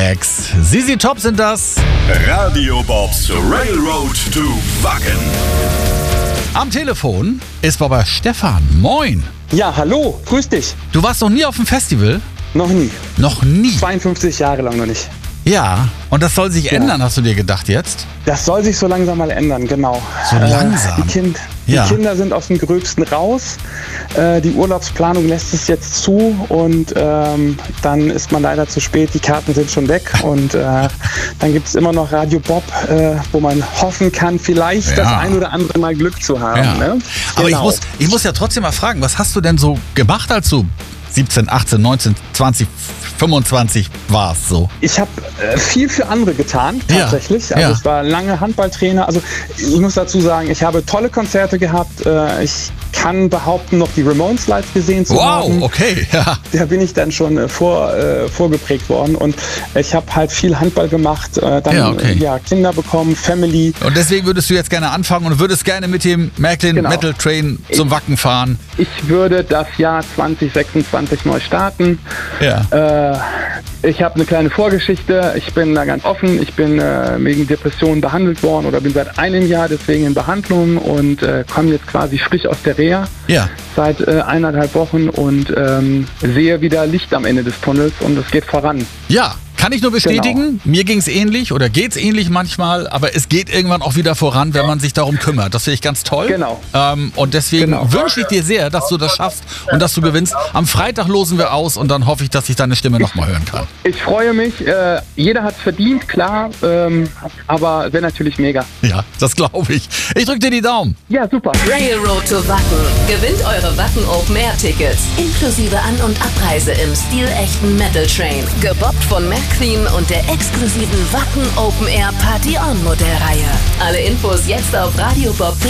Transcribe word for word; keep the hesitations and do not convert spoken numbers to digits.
Relax. Z Z Top sind das. Radio Bobs Railroad to Wacken. Am Telefon ist Baba Stefan. Moin. Ja, hallo, grüß dich. Du warst noch nie auf dem Festival? Noch nie. Noch nie? zweiundfünfzig Jahre lang noch nicht. Ja, und das soll sich Genau. ändern, hast du dir gedacht jetzt? Das soll sich so langsam mal ändern, genau. So langsam? Äh, die, kind, die Ja. Kinder sind aus dem Gröbsten raus. Äh, die Urlaubsplanung lässt es jetzt zu und ähm, dann ist man leider zu spät. Die Karten sind schon weg und äh, dann gibt es immer noch Radio Bob, äh, wo man hoffen kann, vielleicht Ja. das ein oder andere Mal Glück zu haben. Ja. Ne? Aber ich Genau. muss, ich muss ja trotzdem mal fragen, was hast du denn so gemacht, als du siebzehn, achtzehn, neunzehn, zwanzig, fünfundzwanzig warst so? Ich habe äh, viel für andere getan, Ja, tatsächlich. Also ja. ich war lange Handballtrainer. Also ich muss dazu sagen, ich habe tolle Konzerte gehabt. Äh, ich kann behaupten, noch die Ramones live gesehen zu haben. Wow, okay, ja. Da bin ich dann schon äh, vor, äh, vorgeprägt worden. Und ich habe halt viel Handball gemacht, äh, dann Ja, okay. äh, ja, Kinder bekommen, Family. Und deswegen würdest du jetzt gerne anfangen und würdest gerne mit dem Märklin Genau. Metal Train zum Wacken fahren. Ich würde das Jahr zwanzig sechsundzwanzig neu starten. Ja. Äh, ich habe eine kleine Vorgeschichte. Ich bin da ganz offen. Ich bin äh, wegen Depressionen behandelt worden oder bin seit einem Jahr deswegen in Behandlung und äh, komme jetzt quasi frisch aus der Reha Ja. seit äh, eineinhalb Wochen und ähm, sehe wieder Licht am Ende des Tunnels und es geht voran. Ja, kann ich nur bestätigen. Mir ging es ähnlich oder geht es ähnlich manchmal, aber es geht irgendwann auch wieder voran, wenn man sich darum kümmert. Das finde ich ganz toll. Genau. Ähm, und deswegen Genau. wünsche ich dir sehr, dass du das schaffst und dass du gewinnst. Am Freitag losen wir aus und dann hoffe ich, dass ich deine Stimme nochmal hören kann. Ich freue mich. Äh, jeder hat es verdient, klar, ähm, aber wäre natürlich mega. Ja, das glaube ich. Ich drücke dir die Daumen. Ja, super. Railroad to Wacken. Gewinnt eure Wacken Open Air Tickets. Inklusive An- und Abreise im stilechten Metal Train. Gebobbt von Märklin und der exklusiven Wacken Open Air Party On Modellreihe. Alle Infos jetzt auf radiobob punkt de.